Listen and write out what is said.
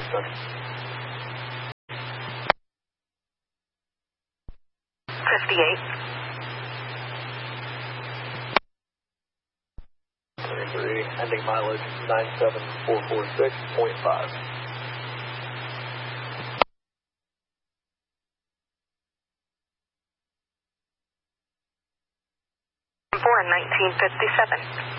study. 58. 23, ending mileage 97446.5. 4 and 1957.